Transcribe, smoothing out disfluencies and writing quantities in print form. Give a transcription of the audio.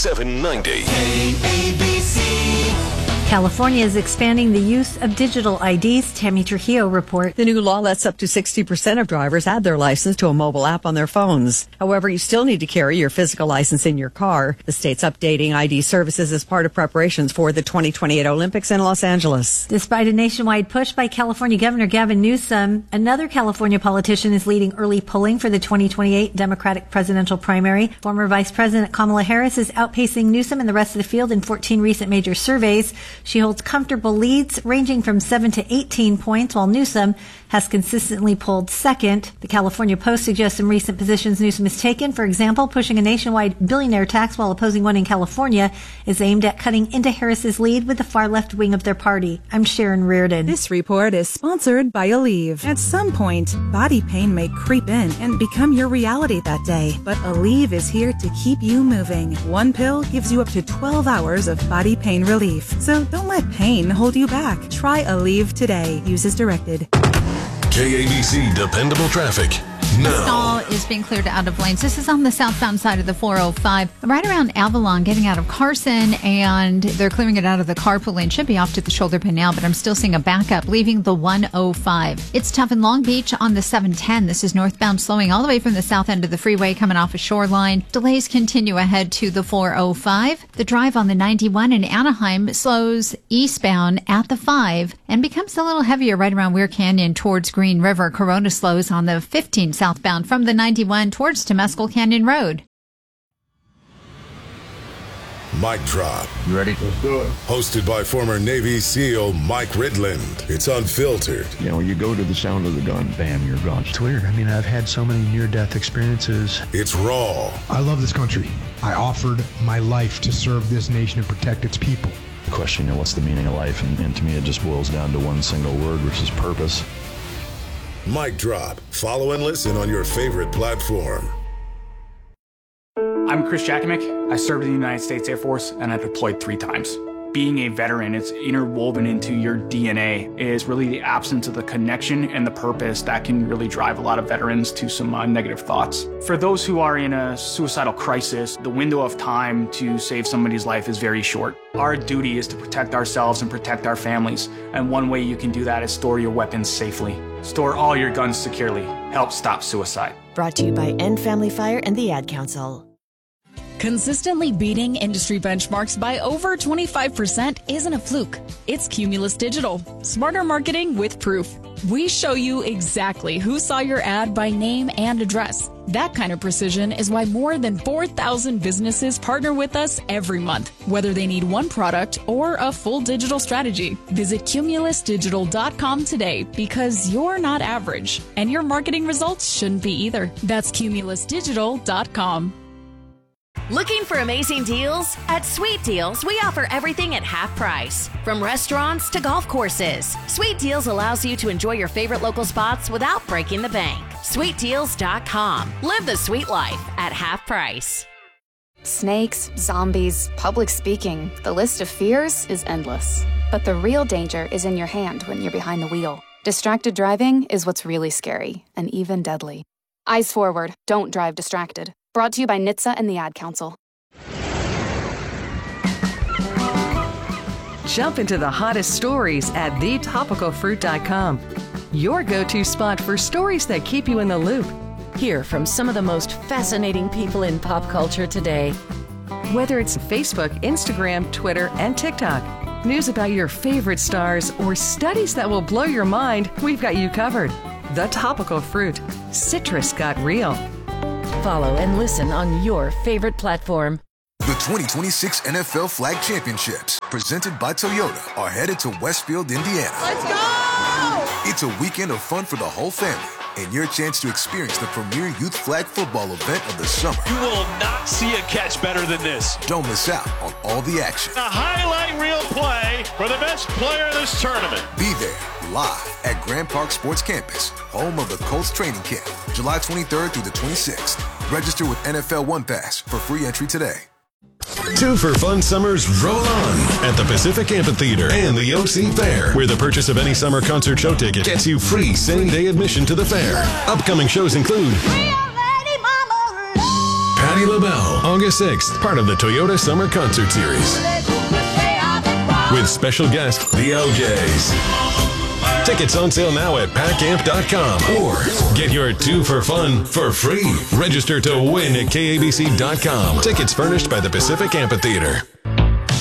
790. California is expanding the use of digital IDs. Tammy Trujillo reports. The new law lets up to 60% of drivers add their license to a mobile app on their phones. However, you still need to carry your physical license in your car. The state's updating ID services as part of preparations for the 2028 Olympics in Los Angeles. Despite a nationwide push by California Governor Gavin Newsom, another California politician is leading early polling for the 2028 Democratic presidential primary. Former Vice President Kamala Harris is outpacing Newsom and the rest of the field in 14 recent major surveys. She holds comfortable leads ranging from 7 to 18 points, while Newsom has consistently pulled second. The California Post suggests some recent positions Newsom has taken. For example, pushing a nationwide billionaire tax while opposing one in California is aimed at cutting into Harris's lead with the far left wing of their party. I'm Sharon Reardon. This report is sponsored by Aleve. At some point, body pain may creep in and become your reality that day. But Aleve is here to keep you moving. One pill gives you up to 12 hours of body pain relief. So don't let pain hold you back. Try Aleve today. Use as directed. KABC Dependable Traffic. Now. Stall is being cleared out of lanes. This is on the southbound side of the 405, right around Avalon, getting out of Carson, and they're clearing it out of the carpool lane. Should be off to the shoulder pin now, but I'm still seeing a backup leaving the 105. It's tough in Long Beach on the 710. This is northbound, slowing all the way from the south end of the freeway, coming off a Shoreline. Delays continue ahead to the 405. The drive on the 91 in Anaheim slows eastbound at the 5 and becomes a little heavier right around Weir Canyon towards Green River. Corona slows on the 15 southbound from the 91 towards Temescal Canyon Road. Mic Drop. You ready? Let's do it. Hosted by former Navy SEAL Mike Ridland. It's unfiltered. You know, you go to the sound of the gun, bam, you're gone. It's weird. I mean, I've had so many near-death experiences. It's raw. I love this country. I offered my life to serve this nation and protect its people. Question, you know, what's the meaning of life? And to me, it just boils down to one single word, which is purpose. Mic Drop. Follow and listen on your favorite platform. I'm Chris Jakimick. I served in the United States Air Force and I deployed 3 times. Being a veteran, it's interwoven into your DNA. It is really the absence of the connection and the purpose that can really drive a lot of veterans to some negative thoughts. For those who are in a suicidal crisis, the window of time to save somebody's life is very short. Our duty is to protect ourselves and protect our families. And one way you can do that is store your weapons safely. Store all your guns securely. Help stop suicide. Brought to you by End Family Fire and the Ad Council. Consistently beating industry benchmarks by over 25% isn't a fluke. It's Cumulus Digital. Smarter marketing with proof. We show you exactly who saw your ad by name and address. That kind of precision is why more than 4,000 businesses partner with us every month, whether they need one product or a full digital strategy. Visit cumulusdigital.com today because you're not average, and your marketing results shouldn't be either. That's cumulusdigital.com. Looking for amazing deals? At Sweet Deals, we offer everything at half price. From restaurants to golf courses, Sweet Deals allows you to enjoy your favorite local spots without breaking the bank. SweetDeals.com. Live the sweet life at half price. Snakes, zombies, public speaking. The list of fears is endless. But the real danger is in your hand when you're behind the wheel. Distracted driving is what's really scary and even deadly. Eyes forward. Don't drive distracted. Brought to you by NHTSA and the Ad Council. Jump into the hottest stories at thetopicalfruit.com. Your go-to spot for stories that keep you in the loop. Hear from some of the most fascinating people in pop culture today. Whether it's Facebook, Instagram, Twitter, and TikTok, news about your favorite stars, or studies that will blow your mind, we've got you covered. The Topical Fruit. Citrus got real. Follow and listen on your favorite platform. The 2026 NFL Flag Championships, presented by Toyota, are headed to Westfield, Indiana. Let's go! It's a weekend of fun for the whole family and your chance to experience the premier youth flag football event of the summer. You will not see a catch better than this. Don't miss out on all the action. A highlight reel play for the best player in this tournament. Be there live at Grand Park Sports Campus, home of the Colts training camp, July 23rd through the 26th. Register with NFL One Pass for free entry today. 2 for fun summers roll on at the Pacific Amphitheater and the OC Fair, where the purchase of any summer concert show ticket gets you free same-day admission to the fair. Upcoming shows include Patti LaBelle, August 6th, part of the Toyota Summer Concert Series. With special guest, the OJs. Tickets on sale now at packcamp.com or get your 2 for Fun for free. Register to win at KABC.com. Tickets furnished by the Pacific Amphitheater.